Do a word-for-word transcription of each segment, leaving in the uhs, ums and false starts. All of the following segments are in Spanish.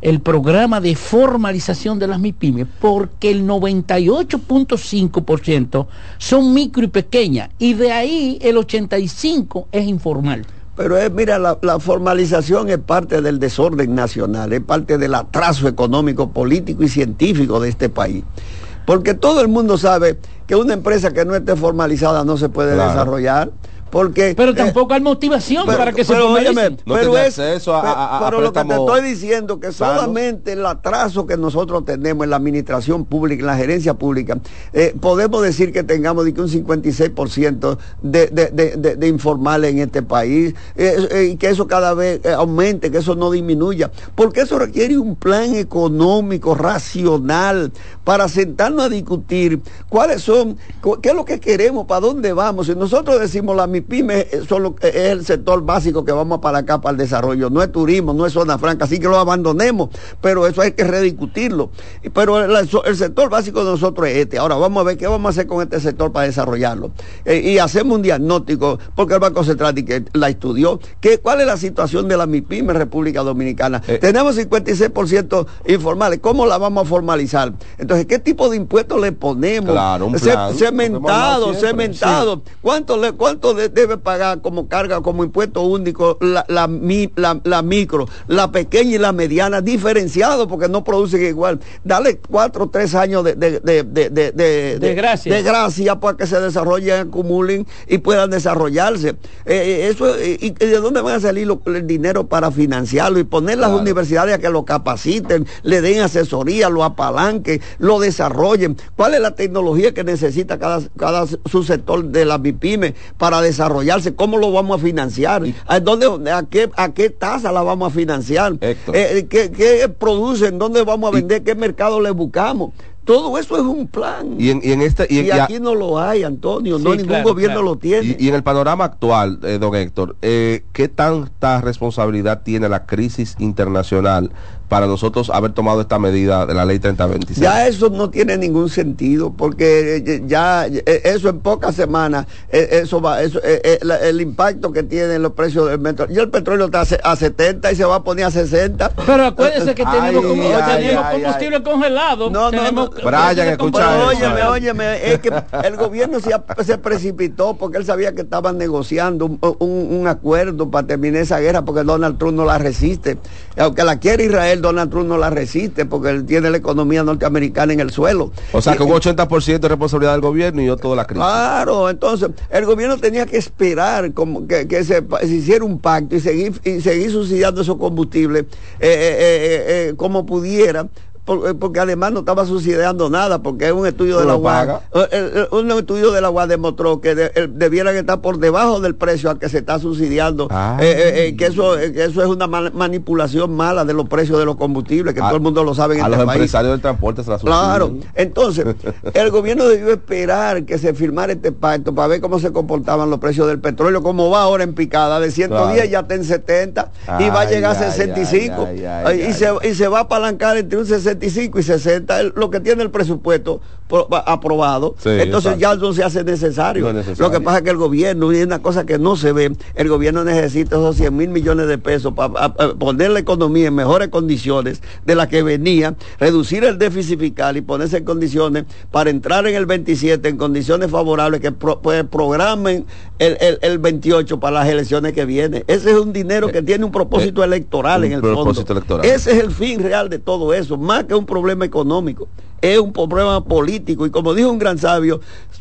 el programa de formalización de las MIPYMES, porque el noventa y ocho punto cinco por ciento son micro y pequeñas, y de ahí el ochenta y cinco por ciento es informal. Pero es, mira, la, la formalización es parte del desorden nacional, es parte del atraso económico, político y científico de este país. Porque todo el mundo sabe que una empresa que no esté formalizada no se puede claro. desarrollar. Porque, pero tampoco eh, hay motivación pero, para que se formalice. No pero es, acceso a, a, a pero lo que te estoy diciendo que solamente el atraso que nosotros tenemos en la administración pública, en la gerencia pública, eh, podemos decir que tengamos de que un cincuenta y seis por ciento de, de, de, de, de informales en este país, eh, eh, y que eso cada vez eh, aumente, que eso no disminuya, porque eso requiere un plan económico racional para sentarnos a discutir cuáles son, qué es lo que queremos, para dónde vamos. Si nosotros decimos la MIPYME solo es el sector básico que vamos para acá para el desarrollo, no es turismo, no es zona franca, así que lo abandonemos, pero eso hay que rediscutirlo. Pero el, el sector básico de nosotros es este. Ahora vamos a ver qué vamos a hacer con este sector para desarrollarlo, eh, y hacemos un diagnóstico, porque el Banco Central que la estudió, que cuál es la situación de la MIPYME en República Dominicana. Eh. Tenemos cincuenta y seis por ciento informales, ¿cómo la vamos a formalizar? Entonces, ¿qué tipo de impuestos le ponemos? Claro, un plan. Ce cementado, cementado. Sí. ¿Cuánto le, cuánto de, debe pagar como carga, como impuesto único la, la, la, la micro, la pequeña y la mediana, diferenciado porque no producen igual? Dale cuatro o tres años de, de, de, de, de, de, de gracia, de gracia para que se desarrollen, acumulen y puedan desarrollarse. Eh, eso y, y de dónde van a salir lo, el dinero para financiarlo y poner las claro. universidades a que lo capaciten, le den asesoría, lo apalanquen, lo desarrollen. ¿Cuál es la tecnología que necesita cada, cada subsector de la MIPYME para desarrollarse? ¿Cómo lo vamos a financiar? ¿A, dónde, a, qué, a qué tasa la vamos a financiar? Eh, ¿qué, ¿Qué producen? ¿Dónde vamos a vender? ¿Qué mercado le buscamos? Todo eso es un plan. Y, en, y, en este, y, y aquí y a, no lo hay, Antonio, sí, no ningún claro, gobierno claro. lo tiene. Y, y en el panorama actual, eh, don Héctor, eh, ¿qué tanta responsabilidad tiene la crisis internacional para nosotros haber tomado esta medida de la ley treinta veintiséis? Ya eso no tiene ningún sentido, porque ya eso en pocas semanas, eso va, eso, el, el impacto que tienen los precios del petróleo. Ya el petróleo está a setenta y se va a poner a sesenta. Pero acuérdense que tenemos, ay, como, ay, tenemos ay, combustible ay. congelado. No, tenemos no, no. Brian, escucha. Óyeme, óyeme, es que el gobierno se, se precipitó porque él sabía que estaban negociando un, un, un acuerdo para terminar esa guerra, porque Donald Trump no la resiste. Aunque la quiere Israel, Donald Trump no la resiste porque él tiene la economía norteamericana en el suelo. O sea, y, que un ochenta por ciento de responsabilidad del gobierno y yo toda la crisis. Claro, entonces el gobierno tenía que esperar como que, que se, se hiciera un pacto y seguir, y seguir subsidiando esos combustibles eh, eh, eh, eh, como pudiera. Porque además no estaba subsidiando nada, porque es un estudio de la U A D, un estudio de la U A D demostró que de, el, debieran estar por debajo del precio al que se está subsidiando, ah, eh, eh, que eso eh, que eso es una mal, manipulación mala de los precios de los combustibles, que a, todo el mundo lo sabe en a este los país. Empresarios del transporte se la subsidian. Claro, entonces el gobierno debió esperar que se firmara este pacto para ver cómo se comportaban los precios del petróleo, como va ahora en picada, de ciento diez claro. ya está en setenta, ay, y va a llegar a sesenta y cinco, ay, ay, ay, y, ay, se, ay. y se va a apalancar entre un sesenta y cinco y sesenta, lo que tiene el presupuesto pro, aprobado. Sí, entonces exacto. ya no se hace necesario. No es necesario. Lo que pasa es que el gobierno, y es una cosa que no se ve, el gobierno necesita esos cien mil millones de pesos para poner la economía en mejores condiciones de las que venía, reducir el déficit fiscal y ponerse en condiciones para entrar en el veintisiete en condiciones favorables que pro, pues, programen el, el, el veintiocho para las elecciones que vienen. Ese es un dinero que tiene un propósito eh, electoral un en el propósito fondo. Electoral. Ese es el fin real de todo eso, más que un problema económico, es un problema político. Y como dijo un gran sabio,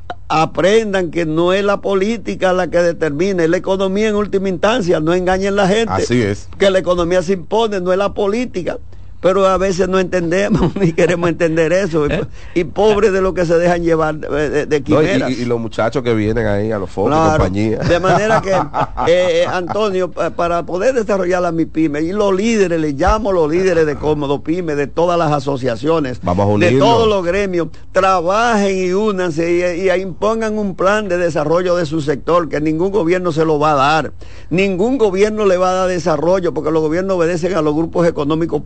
aprendan que no es la política la que determina, es la economía en última instancia, no engañen a la gente. Así es. Que la economía se impone, no es la política. Pero a veces no entendemos ni queremos entender eso. ¿Eh? Y, y pobres de los que se dejan llevar de, de, de quimeras. No, y, y los muchachos que vienen ahí a los focos claro, y compañía. De manera que, eh, Antonio, para poder desarrollar la MIPYME, y los líderes, les llamo los líderes de Cómodo Pyme, de todas las asociaciones, vamos a de todos los gremios, trabajen y únanse y, y impongan un plan de desarrollo de su sector, que ningún gobierno se lo va a dar. Ningún gobierno le va a dar desarrollo, porque los gobiernos obedecen a los grupos económicos poderosos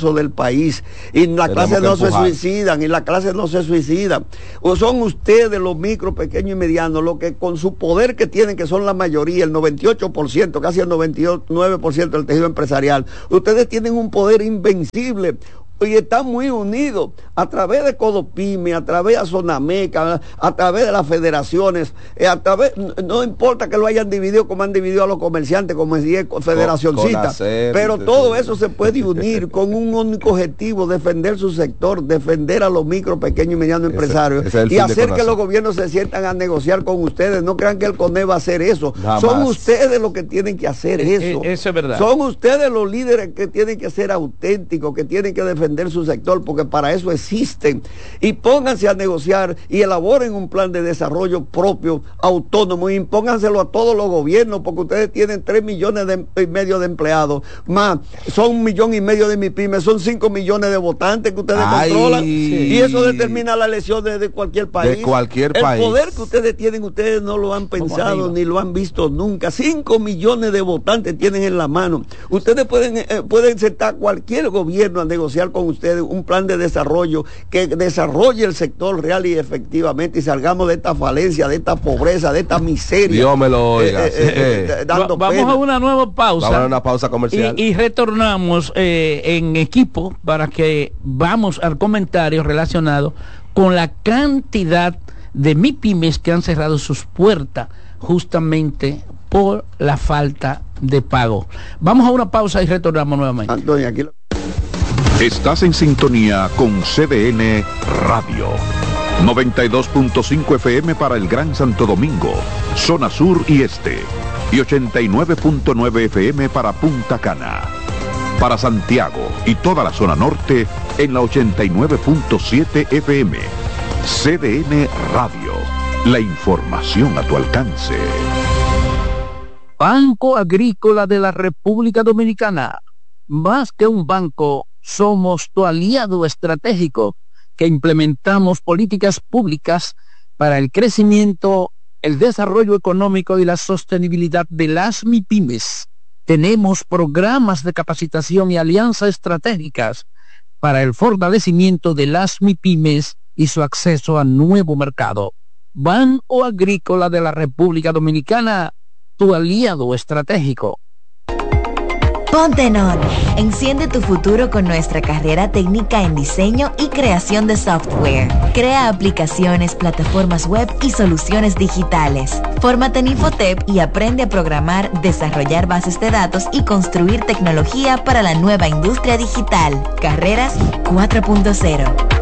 exitoso del país. Y la clase no se suicidan, y la clase no se suicidan. O son ustedes los micro, pequeños y medianos, los que con su poder que tienen, que son la mayoría, el noventa y ocho por ciento, casi el noventa y nueve por ciento del tejido empresarial, ustedes tienen un poder invencible. Y están muy unidos a través de Codopime, a través de Sonameca, a través de las federaciones, eh, a través, no importa que lo hayan dividido como han dividido a los comerciantes, como es Federacioncita, pero todo eso se puede unir con un único objetivo: defender su sector, defender a los micro, pequeños y medianos empresarios, ese, ese y hacer que los gobiernos se sientan a negociar con ustedes. No crean que el CONE va a hacer eso. Jamás. Son ustedes los que tienen que hacer eso. Eh, eso es verdad. Son ustedes los líderes que tienen que ser auténticos, que tienen que defender su sector, porque para eso existen. Y pónganse a negociar y elaboren un plan de desarrollo propio, autónomo, y impónganselo a todos los gobiernos, porque ustedes tienen tres millones de, y medio de empleados, más son un millón y medio de MIPYMES, son cinco millones de votantes que ustedes Ay, controlan, sí. y eso determina la elección de, de cualquier país. De cualquier El país. poder que ustedes tienen, ustedes no lo han pensado ni lo han visto nunca. Cinco millones de votantes tienen en la mano. Ustedes pueden, eh, pueden sentar cualquier gobierno a negociar con ustedes un plan de desarrollo que desarrolle el sector real y efectivamente, y salgamos de esta falencia, de esta pobreza, de esta miseria. Dios me lo oiga. Eh, eh, eh, dando vamos pena. a una nueva pausa. Vamos a una pausa comercial. Y, y retornamos eh, en equipo para que vamos al comentario relacionado con la cantidad de MIPYMES que han cerrado sus puertas justamente por la falta de pago. Vamos a una pausa y retornamos nuevamente. Antonio, aquí lo... Estás en sintonía con C D N Radio. noventa y dos punto cinco F M para el Gran Santo Domingo, zona sur y este. Y ochenta y nueve punto nueve F M para Punta Cana. Para Santiago y toda la zona norte en la ochenta y nueve punto siete F M. C D N Radio. La información a tu alcance. Banco Agrícola de la República Dominicana. Más que un banco, somos tu aliado estratégico que implementamos políticas públicas para el crecimiento, el desarrollo económico y la sostenibilidad de las MIPYMES. Tenemos programas de capacitación y alianzas estratégicas para el fortalecimiento de las MIPYMES y su acceso a nuevo mercado. Banco Agrícola de la República Dominicana, tu aliado estratégico. Ponte en On. Enciende tu futuro con nuestra carrera técnica en diseño y creación de software. Crea aplicaciones, plataformas web y soluciones digitales. Fórmate en Infotep y aprende a programar, desarrollar bases de datos y construir tecnología para la nueva industria digital. Carreras cuatro punto cero.